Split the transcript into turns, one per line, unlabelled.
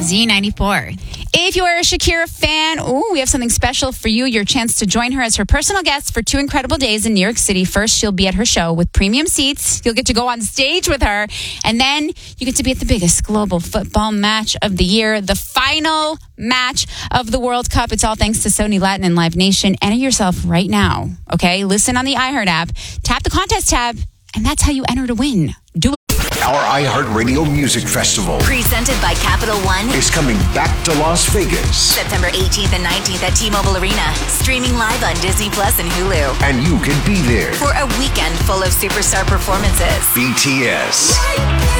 Z94. If you're a Shakira fan, we have something special for you. Your chance to join her as her personal guest for 2 incredible days in New York City. First, she'll be at her show with premium seats. You'll get to go on stage with her. And then you get to be at the biggest global football match of the year, the final match of the World Cup. It's all thanks to Sony Latin and Live Nation. Enter yourself right now, okay? Listen on the iHeart app. Tap the contest tab, and that's how you enter to win. Do it.
Our iHeartRadio Music Festival,
presented by Capital One,
is coming back to Las Vegas.
September 18th and 19th at T-Mobile Arena. Streaming live on Disney Plus and Hulu.
And you can be there
for a weekend full of superstar performances.
BTS.